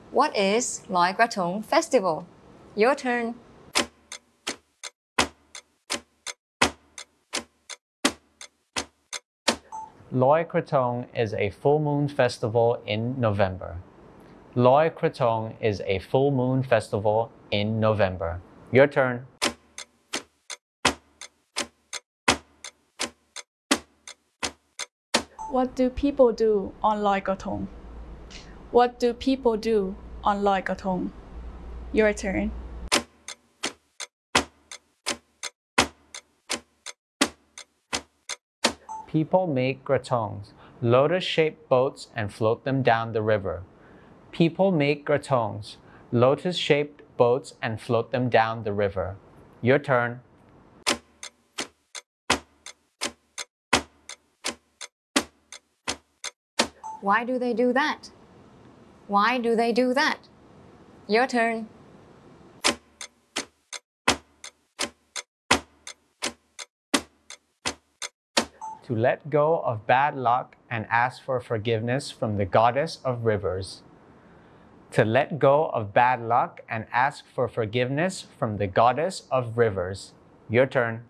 What is Loi Krathong Festival? Your turn. Loi Krathong is a full moon festival in November. Loi Krathong is a full moon festival in November. Your turn. What do people do on Loi Krathong? What do people do on Loi Krathong? Your turn. People make krathongs, lotus-shaped boats, and float them down the river. People make krathongs, lotus-shaped boats, and float them down the river. Your turn. Why do they do that? Why do they do that? Your turn. To let go of bad luck and ask for forgiveness from the goddess of rivers. To let go of bad luck and ask for forgiveness from the goddess of rivers. Your turn.